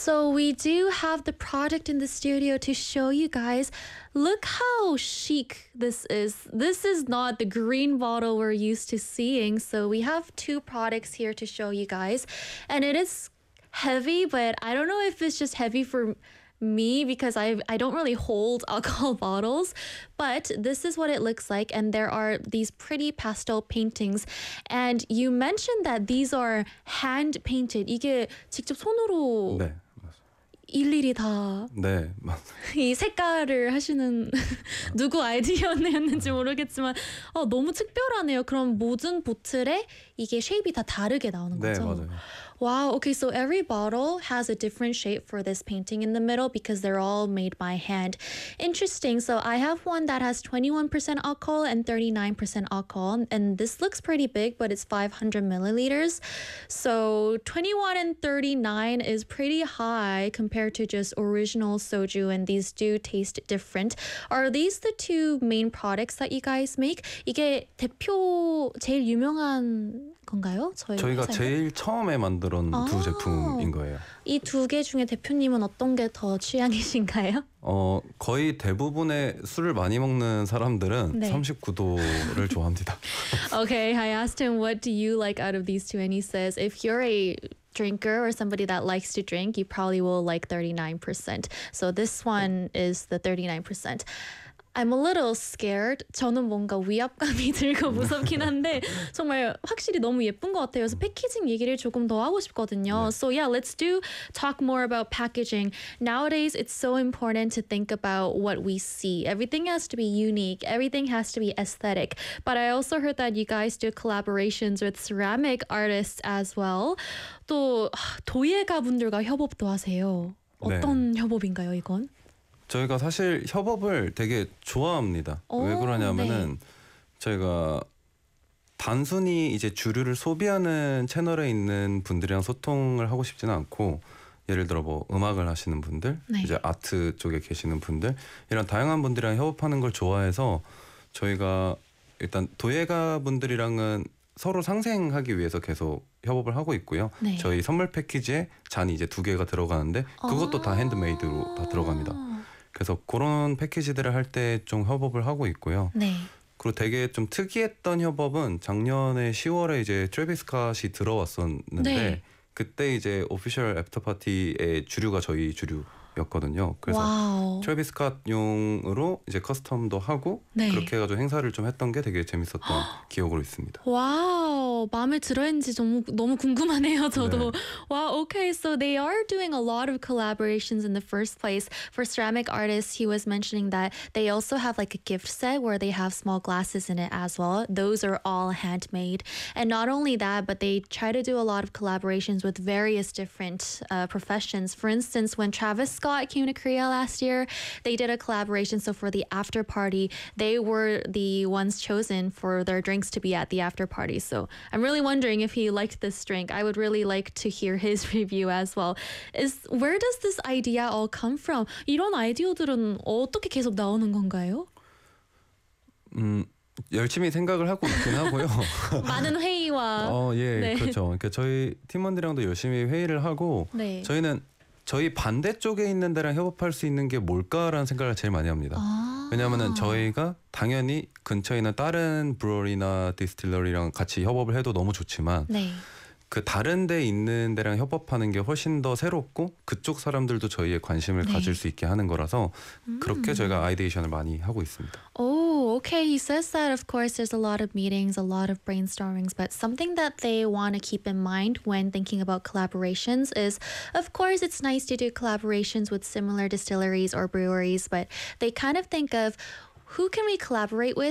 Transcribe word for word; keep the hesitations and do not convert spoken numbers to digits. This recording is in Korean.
So we do have the product in the studio to show you guys. Look how chic this is. This is not the green bottle we're used to seeing. So we have two products here to show you guys. And it is heavy, but I don't know if it's just heavy for me because I I don't really hold alcohol bottles, but this is what it looks like, and there are these pretty pastel paintings. And you mentioned that these are hand painted. 이게 직접 손으로 네, 일일이 다 네, 이 색깔을 하시는 누구 아이디어였는지 모르겠지만 어, 너무 특별하네요. 그럼 모든 보틀에 이게 쉐입이 다 다르게 나오는 네, 거죠? 맞아요. Wow, okay, so every bottle has a different shape for this painting in the middle because they're all made by hand. Interesting. So I have one that has twenty-one percent alcohol and thirty-nine percent alcohol, and this looks pretty big, but it's five hundred milliliters. So twenty-one and thirty-nine is pretty high compared to just original soju, and these do taste different. Are these the two main products that you guys make? 이게 대표 제일 유명한 건가요? 저희 저희가 회사에서? 제일 처음에 만들었던 아. 두 제품인 거예요. 이 두 개 중에 대표님은 어떤 게 더 취향이신가요? 어, 거의 대부분의 술을 많이 먹는 사람들은 네. 삼십구 도를 좋아합니다. Okay, I asked him what do you like out of these two, and he says if you're a drinker or somebody that likes to drink, you probably will like thirty-nine percent. So this one is the thirty-nine percent. I'm a little scared. 저는 뭔가 위압감이 들고 무섭긴 한데 정말 확실히 너무 예쁜 것 같아요. 그래서 패키징 얘기를 조금 더 하고 싶거든요. 네. So yeah, let's do talk more about packaging. Nowadays, it's so important to think about what we see. Everything has to be unique. Everything has to be aesthetic. But I also heard that you guys do collaborations with ceramic artists as well. 또 도예가 분들과 협업도 하세요. 어떤 네. 협업인가요, 이건? 저희가 사실 협업을 되게 좋아합니다. 오, 왜 그러냐면은 네. 저희가 단순히 이제 주류를 소비하는 채널에 있는 분들이랑 소통을 하고 싶지는 않고, 예를 들어 뭐 음악을 하시는 분들, 네. 이제 아트 쪽에 계시는 분들, 이런 다양한 분들이랑 협업하는 걸 좋아해서 저희가 일단 도예가 분들이랑은 서로 상생하기 위해서 계속 협업을 하고 있고요. 네. 저희 선물 패키지에 잔이 이제 두 개가 들어가는데 그것도 아~ 다 핸드메이드로 다 들어갑니다. 그래서 그런 패키지들을 할 때 좀 협업을 하고 있고요. 네. 그리고 되게 좀 특이했던 협업은 작년에 시월에 이제 트래비스 스캇이 들어왔었는데 네. 그때 이제 오피셜 애프터 파티의 주류가 저희 주류였거든요. 그래서 와우. 트래비스 스캇용으로 이제 커스텀도 하고 네. 그렇게 해가지고 행사를 좀 했던 게 되게 재밌었던 기억으로 있습니다. 와우, 마음에 들었는지 너무 너무 궁금하네요. 저도. 네. Wow, okay, so they are doing a lot of collaborations in the first place. For ceramic artists, he was mentioning that they also have like a gift set where they have small glasses in it as well. Those are all handmade. And not only that, but they try to do a lot of collaborations with various different uh, professions. For instance, when Travis Scott came to Korea last year, they did a collaboration. So for the after party, they were the ones chosen for their drinks to be at the after party. So I'm really wondering if he liked this drink. I would really like to hear his review as well. Is where does this idea all come from? 이런 아이디어들은 어떻게 계속 나오는 건가요? 음, 열심히 생각을 하고 있긴 하고요. 많은 회의와 어, 예, 네. 그렇죠. 그러니까 저희 팀원들이랑도 열심히 회의를 하고 네. 저희는 저희 반대쪽에 있는 데랑 협업할 수 있는 게 뭘까라는 생각을 제일 많이 합니다. 아. 왜냐하면 저희가 당연히 근처에 있는 다른 브루어리나 디스틸러리랑 같이 협업을 해도 너무 좋지만 네. 그 다른 데 있는 데랑 협업하는 게 훨씬 더 새롭고 그쪽 사람들도 저희에 관심을 네. 가질 수 있게 하는 거라서 음. 그렇게 저희가 아이데이션을 많이 하고 있습니다. Oh, okay. He says that, of course, there's a lot of meetings, a lot of brainstormings, but something that they want to keep in mind when thinking about collaborations is, of course, it's nice to do collaborations with similar distilleries or breweries, but they kind of think of who can we collaborate with